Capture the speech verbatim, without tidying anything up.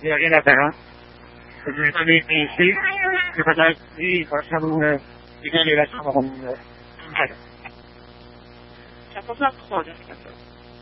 Imagínate, ¿no? Perché mi amici, che facciamo sì, facciamo un... di quelli lasciamo con... C'è cosa cosa?